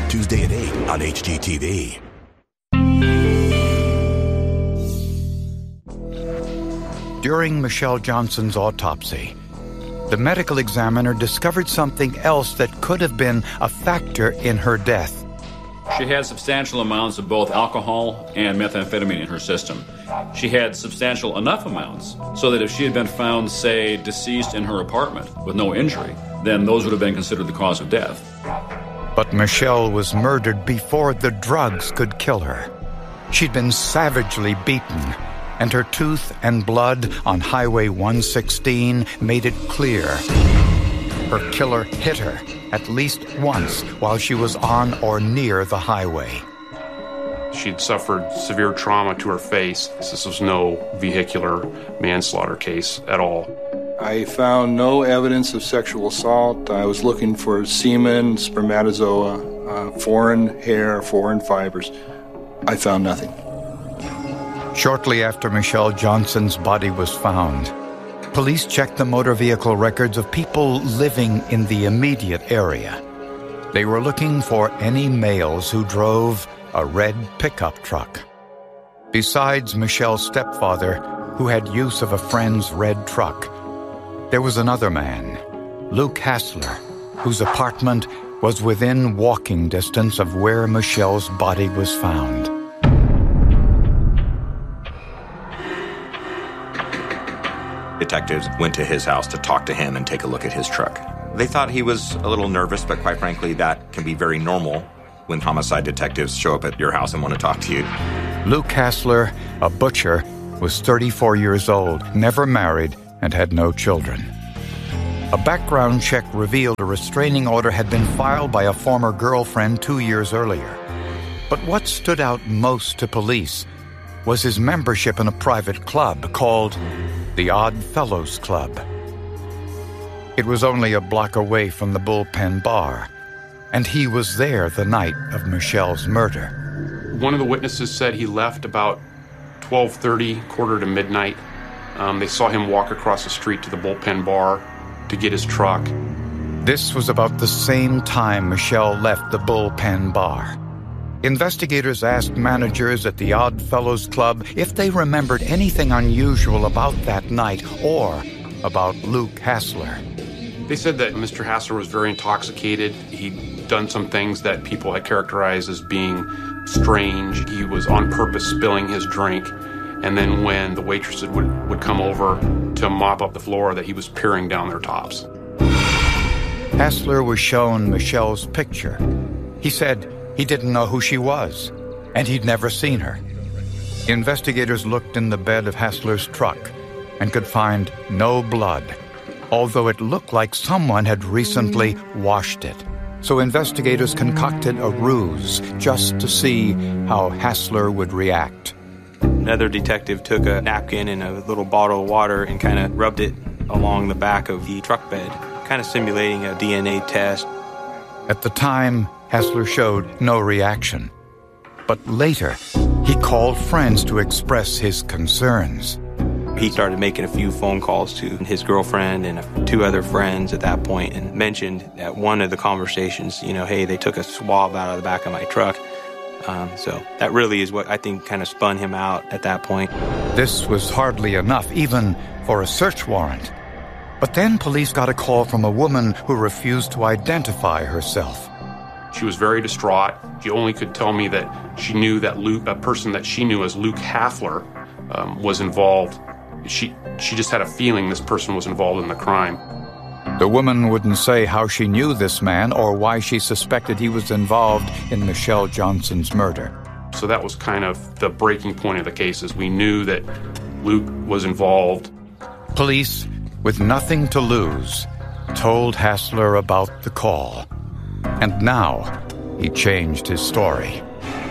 Tuesday at 8 on HGTV. During Michelle Johnson's autopsy, the medical examiner discovered something else that could have been a factor in her death. She had substantial amounts of both alcohol and methamphetamine in her system. She had substantial enough amounts so that if she had been found, say, deceased in her apartment with no injury, then those would have been considered the cause of death. But Michelle was murdered before the drugs could kill her. She'd been savagely beaten, and her tooth and blood on Highway 116 made it clear. Her killer hit her at least once while she was on or near the highway. She'd suffered severe trauma to her face. This was no vehicular manslaughter case at all. I found no evidence of sexual assault. I was looking for semen, spermatozoa, foreign hair, foreign fibers. I found nothing. Shortly after Michelle Johnson's body was found, police checked the motor vehicle records of people living in the immediate area. They were looking for any males who drove a red pickup truck. Besides Michelle's stepfather, who had use of a friend's red truck, there was another man, Luke Hassler, whose apartment was within walking distance of where Michelle's body was found. Detectives went to his house to talk to him and take a look at his truck. They thought he was a little nervous, but quite frankly, that can be very normal when homicide detectives show up at your house and want to talk to you. Luke Hassler, a butcher, was 34 years old, never married, and had no children. A background check revealed a restraining order had been filed by a former girlfriend 2 years earlier. But what stood out most to police was his membership in a private club called the Odd Fellows Club. It was only a block away from the Bullpen Bar, and he was there the night of Michelle's murder. One of the witnesses said he left about 12:30, quarter to midnight. They saw him walk across the street to the Bullpen Bar to get his truck. This was about the same time Michelle left the Bullpen Bar. Investigators asked managers at the Odd Fellows Club if they remembered anything unusual about that night or about Luke Hassler. They said that Mr. Hassler was very intoxicated. He'd done some things that people had characterized as being strange. He was on purpose spilling his drink. And then when the waitresses would come over to mop up the floor, that he was peering down their tops. Hassler was shown Michelle's picture. He said he didn't know who she was, and he'd never seen her. Investigators looked in the bed of Hassler's truck and could find no blood, although it looked like someone had recently washed it. So investigators concocted a ruse just to see how Hassler would react. Another detective took a napkin and a little bottle of water and kind of rubbed it along the back of the truck bed, kind of simulating a DNA test. At the time, Hassler showed no reaction. But later, he called friends to express his concerns. He started making a few phone calls to his girlfriend and 2 other friends at that point and mentioned at one of the conversations, hey, they took a swab out of the back of my truck. So that really is what I think kind of spun him out at that point. This was hardly enough, even for a search warrant. But then police got a call from a woman who refused to identify herself. She was very distraught. She only could tell me that she knew that Luke, a person that she knew as Luke Hassler, was involved. She just had a feeling this person was involved in the crime. The woman wouldn't say how she knew this man or why she suspected he was involved in Michelle Johnson's murder. So that was kind of the breaking point of the case, is we knew that Luke was involved. Police, with nothing to lose, told Hassler about the call. And now he changed his story.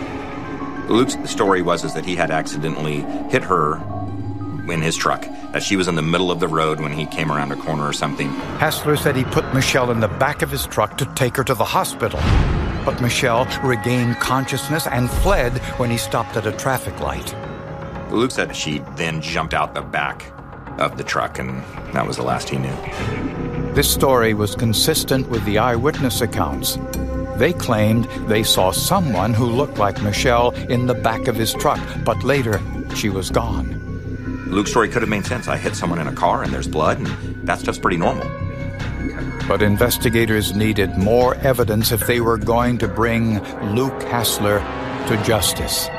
Luke's story was that he had accidentally hit her in his truck, that she was in the middle of the road when he came around a corner or something. Hassler said he put Michelle in the back of his truck to take her to the hospital. But Michelle regained consciousness and fled when he stopped at a traffic light. Luke said she then jumped out the back of the truck, and that was the last he knew. This story was consistent with the eyewitness accounts. They claimed they saw someone who looked like Michelle in the back of his truck, but later she was gone. Luke's story could have made sense. I hit someone in a car and there's blood, and that stuff's pretty normal. But investigators needed more evidence if they were going to bring Luke Hassler to justice.